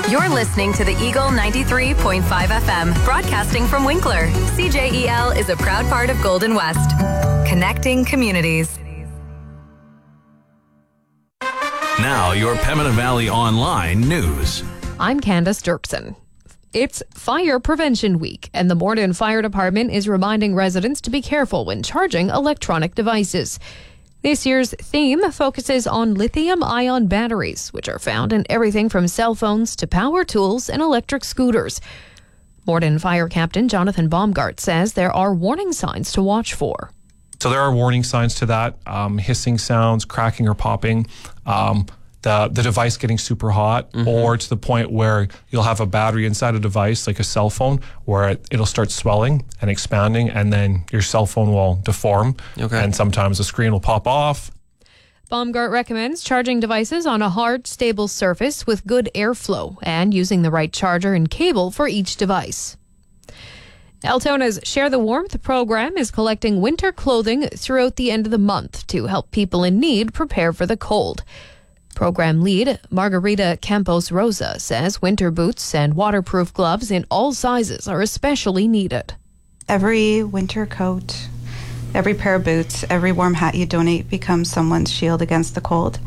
You're listening to the Eagle 93.5 FM, broadcasting from Winkler. CJEL is a proud part of Golden West, connecting communities. Now, your Pembina Valley Online news. I'm Candace Dirksen. It's Fire Prevention Week, and the Morden Fire Department is reminding residents to be careful when charging electronic devices. This year's theme focuses on lithium-ion batteries, which are found in everything from cell phones to power tools and electric scooters. Morden Fire Captain Jonathan Baumgart says there are warning signs to watch for. So there are warning signs to that, hissing sounds, cracking or popping, the device getting super hot, or to the point where you'll have a battery inside a device, like a cell phone, where it'll start swelling and expanding, and then your cell phone will deform, and sometimes the screen will pop off. Baumgart recommends charging devices on a hard, stable surface with good airflow and using the right charger and cable for each device. Altona's Share the Warmth program is collecting winter clothing throughout the end of the month to help people in need prepare for the cold. Program lead Margarita Campos Rosa says winter boots and waterproof gloves in all sizes are especially needed. Every winter coat, every pair of boots, every warm hat you donate becomes someone's shield against the cold.